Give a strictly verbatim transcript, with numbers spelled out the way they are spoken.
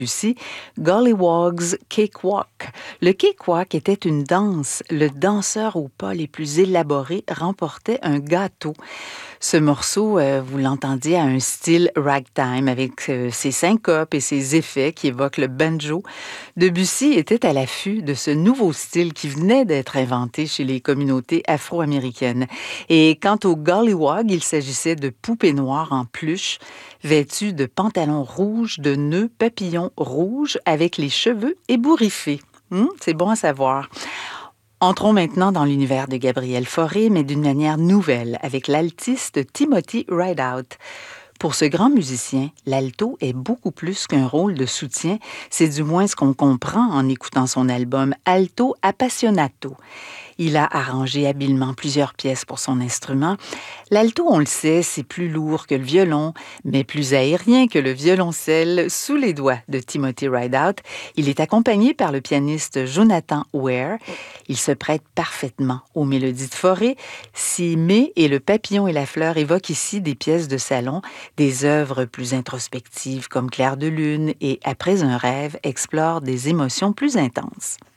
Debussy, Golliwogg's Cakewalk. Le cakewalk était une danse. Le danseur aux pas les plus élaborés remportait un gâteau. Ce morceau, euh, vous l'entendiez, a un style ragtime avec euh, ses syncopes et ses effets qui évoquent le banjo. Debussy était à l'affût de ce nouveau style qui venait d'être inventé chez les communautés afro-américaines. Et quant au Gollywog, il s'agissait de poupées noires en peluche, vêtues de pantalons rouges, de nœuds papillons rouges avec les cheveux ébouriffés. Hum, c'est bon à savoir. Entrons maintenant dans l'univers de Gabriel Fauré, mais d'une manière nouvelle, avec l'altiste Timothy Rideout. Pour ce grand musicien, l'alto est beaucoup plus qu'un rôle de soutien. C'est du moins ce qu'on comprend en écoutant son album Alto Appassionato. Il a arrangé habilement plusieurs pièces pour son instrument. L'alto, on le sait, c'est plus lourd que le violon, mais plus aérien que le violoncelle sous les doigts de Timothy Rideout. Il est accompagné par le pianiste Jonathan Ware. Il se prête parfaitement aux mélodies de Fauré. Si Mai et le papillon et la fleur évoquent ici des pièces de salon, des œuvres plus introspectives comme Clair de lune et Après un rêve explorent des émotions plus intenses.